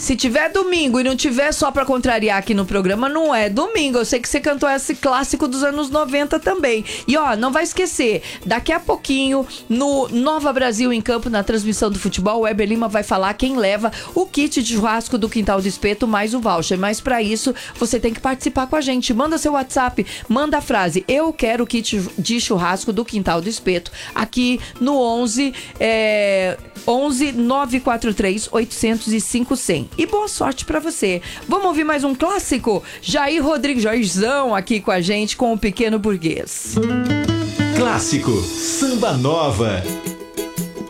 Se tiver domingo e não tiver só pra contrariar aqui no programa, não é domingo. Eu sei que você cantou esse clássico dos anos 90 também. E ó, não vai esquecer, daqui a pouquinho, no Nova Brasil em Campo, na transmissão do futebol, o Heber Lima vai falar quem leva o kit de churrasco do Quintal do Espeto mais o voucher. Mas pra isso, você tem que participar com a gente. Manda seu WhatsApp, manda a frase, eu quero o kit de churrasco do Quintal do Espeto, aqui no 11 943 805 100. E boa sorte pra você. Vamos ouvir mais um clássico? Jair Rodrigues, Jairzão aqui com a gente com o Pequeno Burguês. Clássico Samba Nova.